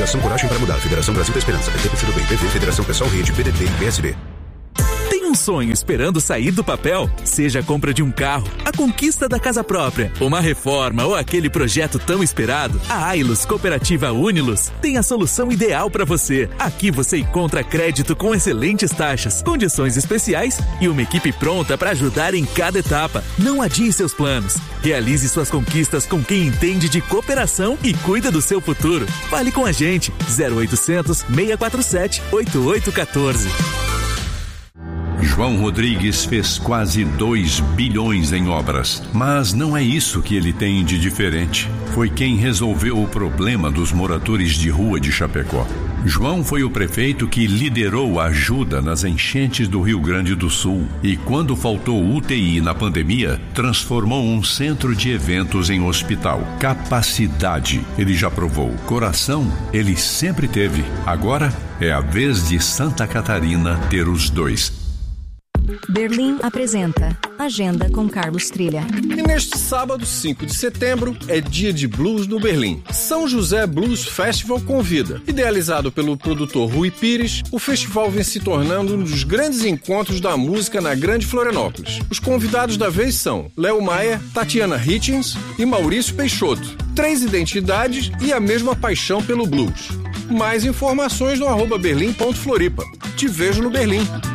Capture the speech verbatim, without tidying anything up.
Coligação Coragem para Mudar. Federação Brasil da Esperança. P T P C do Bem. P V. Federação Pessoal Rede. P D T e P S B. Tem um sonho esperando sair do papel? Seja a compra de um carro, a conquista da casa própria, uma reforma ou aquele projeto tão esperado, a Ailos Cooperativa Unilos tem a solução ideal para você. Aqui você encontra crédito com excelentes taxas, condições especiais e uma equipe pronta para ajudar em cada etapa. Não adie seus planos. Realize suas conquistas com quem entende de cooperação e cuida do seu futuro. Fale com a gente. zero oitocentos, seis quatro sete, oito oito um quatro. João Rodrigues fez quase dois bilhões em obras, mas não é isso que ele tem de diferente. Foi quem resolveu o problema dos moradores de rua de Chapecó. João foi o prefeito que liderou a ajuda nas enchentes do Rio Grande do Sul e, quando faltou U T I na pandemia, transformou um centro de eventos em hospital. Capacidade, ele já provou. Coração, ele sempre teve. Agora é a vez de Santa Catarina ter os dois. Berlim apresenta Agenda com Carlos Trilha. E neste sábado, cinco de setembro, é dia de blues no Berlim. São José Blues Festival convida. Idealizado pelo produtor Rui Pires, o festival vem se tornando um dos grandes encontros da música na Grande Florianópolis. Os convidados da vez são Léo Maia, Tatiana Hitchens e Maurício Peixoto. Três identidades e a mesma paixão pelo blues. Mais informações no arroba berlim ponto floripa. Te vejo no Berlim.